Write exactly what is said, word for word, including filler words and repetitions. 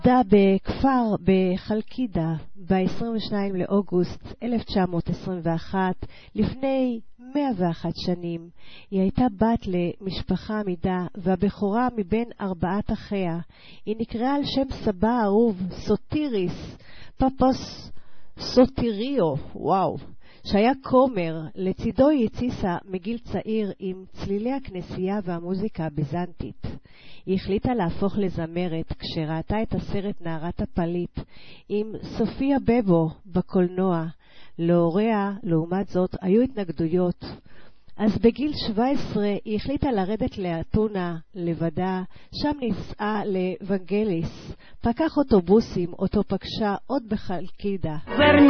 נולדה בכפר בחלקידה ב-עשרים ושניים לאוגוסט אלף תשע מאות עשרים ואחת, לפני מאה ואחת שנים. היא הייתה בת למשפחה עמידה והבכורה מבין ארבעת אחיה. היא נקראה על שם סבה האהוב סוטיריס פפוס סוטיריו, וואו, שהיה כומר. לצידו היא הציסה מגיל צעיר עם צלילי הכנסייה והמוזיקה הביזנטית. היא החליטה להפוך לזמרת כשראתה את הסרט נערת הפליט עם סופיה בבו בקולנוע. להוריה, לעומת זאת, היו התנגדויות. אז בגיל שבע עשרה היא החליטה לרדת לאתונה לבדה, שם ניסעה לאבנגליס. פקח אוטובוסים, אותו פגשה עוד בחלקידה.